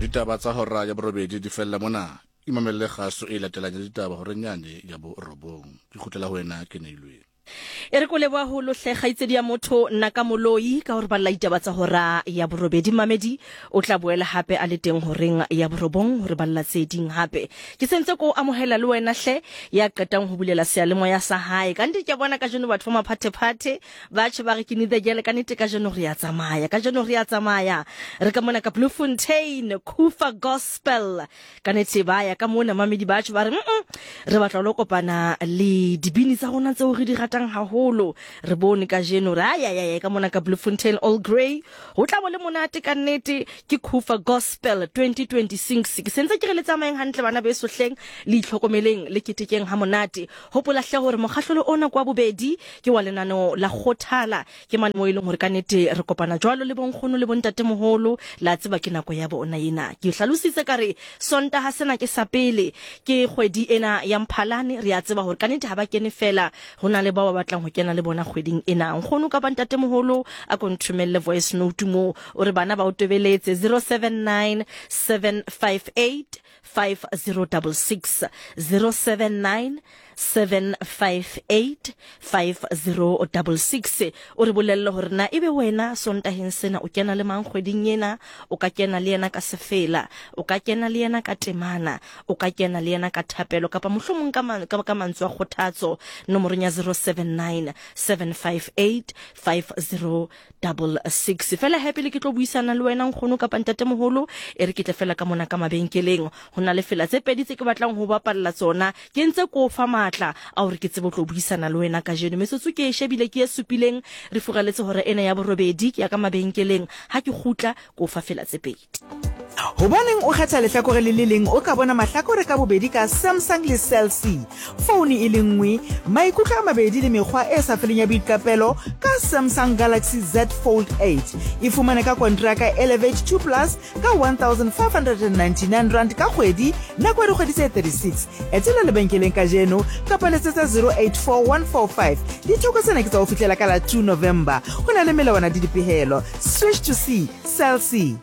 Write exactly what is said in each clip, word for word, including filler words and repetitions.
ditaba tsa hora ya borobedi di fella mona imamelle kgaso e latelang ditaba hore nyane ya bo robong ke khutlela ho wena ke neilwe e re kole ba ho lo hlega itsedi ya motho nna ka moloi ka hore ba la itaba tsa hora ya borobedi mamedi o tla boela hape a le teng horeng ya borobong hore ba la tseding hape ke sentse ko amohela le wena hle ya qetang ho bulela sealemoya sa hae ka ntle ke bona ka jeno batho ba maphathe phathe ba tshwe ba re ke nide gele ka nete ka jeno re ya tsamaya ka jeno re ya tsamaya re ka mona ka Bloemfontein Kufa Gospel ka nete ba ya ka mona mamedi ba tshwe ba re re batla lo kopana le dibini tsa rona tse o re di ratang haholo re bone ka jeno ra ya ya ka mona ka Bloemfontein All Grey ho tla bole monate ka nnete ke Kufa Gospel twenty twenty-six ke sentse ke re le tsamayeng hantle bana beso hleng le itlhokomeleng le ketekeng ha monate hopola hle hore mokgahlolo ona kwa bobedi ke wa lenano la khothala ke mane mo ileng hore ka nnete re kopana jwalo le bonkgono le bontate moholo la tseba ke nako ya bona ena ke hlalositse ka re sonta ha sena ke sa pele ke kgwedi ena ya Mphalane re a tseba hore ka nnete ha ba kene fela hona le ba ba batlang ho kena le bona kgweding ena nkgono ka bantate moholo a ko nthumelle voice note mo o re bana ba o tobeletse zero seven nine seven five eight five zero six six zero seven nine seven five eight five zero six six o re bolelle hore na ebe wena sontaheng sena o kena le mang kgweding ena o ka kena le yena ka sefela o ka kena le yena ka temana o ka kena le yena ka thapelo kapa mohlomong ka ka mantswe a khothatso nomoro ya zero seven nine seven five eight five zero six six fela happy le ke tlo buisana le wena nkgono ka ntate moholo e re ke tle fela ka mona ka mabenkeleng hona le fela tse pedi tse ke batlang ho bapalla tsona ke ntse ko fa matla a hore ke tsebo tlo buisana le wena ka jeno mesotso ke e shebile ke e supileng re fugaletse hore ena ya borobedi ke ya ka mabenkeleng ha ke khutla ko fa fela tse pedi hobaneng o kgetha lehlakore le le leng o ka bona mahlakore ka bobedi ka Samsung le Cell C phone e le nngwe maikutlo a mabedi le mekgwa e sa feleng ya boiqapelo ka Samsung Galaxy Z Fold eight e fumane ka kontraka Elevate two plus ka one thousand five hundred ninety-nine rand ka kgwedi nako e kgwedi tse thirty-six etela lebenkeleng ka jeno kapa letsetsa zero eight four one four five dithoko tsena ke tsa o fihlela ka la two November ho na le melawana di dipehelo switch to C Cell C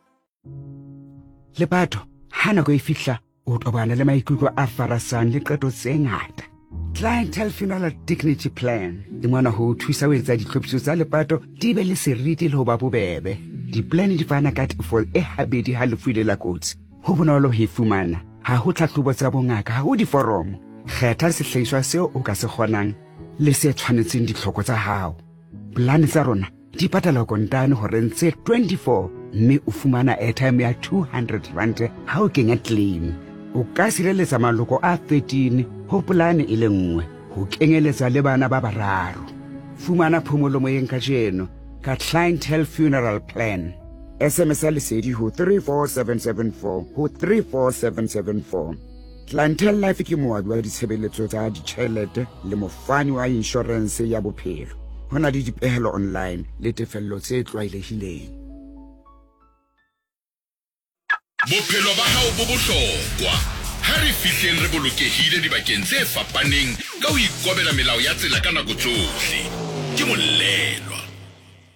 Lepato hana go ifihla o tobana le maikutlo a farasang le qeto tse ngata Clientele Funeral Dignity Plan di mwana ho thusa ho etsa ditlhophiso tsa lepato di be le seriti le ho ba bobebe di plan di fana ka for e habedi ha le fuile la kotsi ho bonolo ho fumana ha ho tlhahlobo tsa bongaka ha ho di forum kgetha sehlahiswa seo o ka se kgonang le se tshwanetseng ditlhoko tsa hao plan tsa rona di patala kontane hore ntse twenty-four mme o fumana airtime ya two hundred rand ha o kenya claim o ka sireletsa maloko a thirteen ho polane e le nngwe ho kenyeletsa le bana ba bararo fumana phomolo moyeng ka jeno ka Clientele Funeral Plan S M S lesedi ho three four seven seven four ho three four seven seven four Clientele Life ke moabi wa ditshebeletso tsa ditjhelete le mofani wa insurance ya bophelo hona le dipehelo online le tefello tse tlwaelehileng bophelo ba hao bo bohlokwa ha re fihleng re bolokehile dibakeng tse fapaneng ka ho ikobela melao ya tsela ka nako tsohle ke molelwa